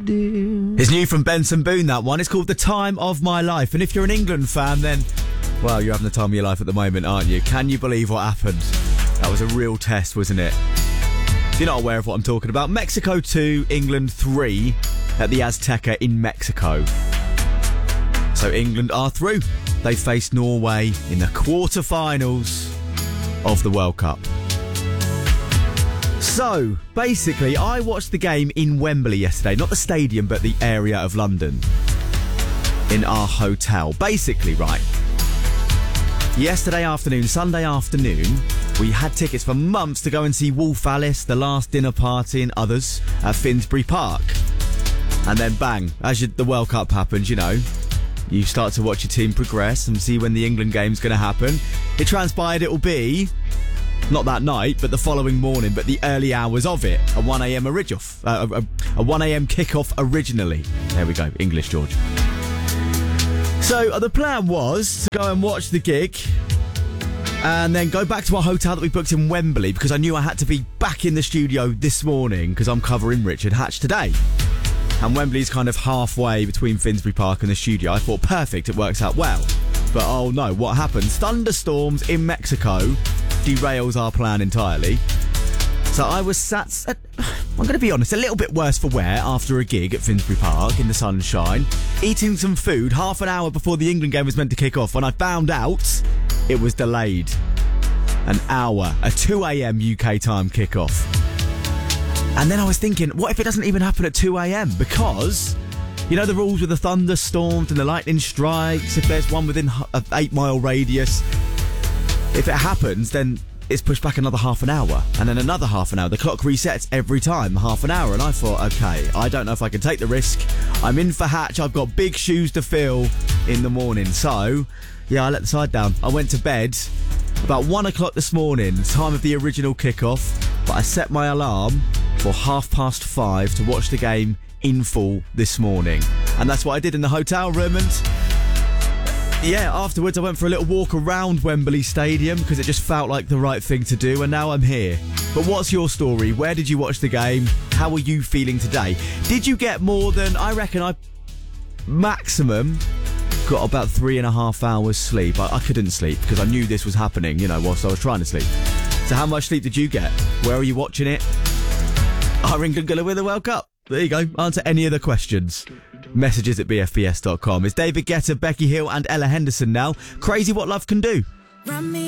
do. It's new from Benson Boone, that one. It's called The Time of My Life. And if you're an England fan, then, well, you're having the time of your life at the moment, aren't you? Can you believe what happened? That was a real test, wasn't it? If you're not aware of what I'm talking about, Mexico 2, England 3 at the Azteca in Mexico. So England are through. They face Norway in the quarterfinals of the World Cup. So, basically, I watched the game in Wembley yesterday. Not the stadium, but the area of London. In our hotel. Basically, right. Yesterday afternoon, Sunday afternoon, we had tickets for months to go and see Wolf Alice, The Last Dinner Party and others at Finsbury Park. And then bang, as the World Cup happens, you know, you start to watch your team progress and see when the England game's going to happen. It transpired it will be, not that night, but the following morning, but the early hours of it. A 1am a 1am kickoff originally. There we go, English, George. So the plan was to go and watch the gig and then go back to our hotel that we booked in Wembley because I knew I had to be back in the studio this morning because I'm covering Richard Hatch today. And Wembley's kind of halfway between Finsbury Park and the studio. I thought, perfect, it works out well. But oh no, what happens? Thunderstorms in Mexico derails our plan entirely. So I was sat, I'm going to be honest, a little bit worse for wear after a gig at Finsbury Park in the sunshine, eating some food half an hour before the England game was meant to kick off when I found out it was delayed. An hour, a 2am UK time kickoff. And then I was thinking, what if it doesn't even happen at 2am? Because, you know the rules with the thunderstorms and the lightning strikes, if there's one within an 8-mile radius, if it happens, then it's pushed back another half an hour and then another half an hour. The clock resets every time, half an hour. And I thought, okay, I don't know if I can take the risk. I'm in for Hatch. I've got big shoes to fill in the morning. So, yeah, I let the side down. I went to bed about 1 o'clock this morning, time of the original kickoff. But I set my alarm for 5:30 to watch the game in full this morning. And that's what I did in the hotel room. And yeah, afterwards I went for a little walk around Wembley Stadium because it just felt like the right thing to do, and now I'm here. But what's your story? Where did you watch the game? How are you feeling today? Did you get more than, I reckon I maximum got about 3.5 hours sleep. I couldn't sleep because I knew this was happening, you know, whilst I was trying to sleep. So how much sleep did you get? Where are you watching it? Are England going to win the World Cup? There you go. Answer any of the questions. Messages at bfbs.com. It's David Guetta, Becky Hill and Ella Henderson now. Crazy What Love Can Do.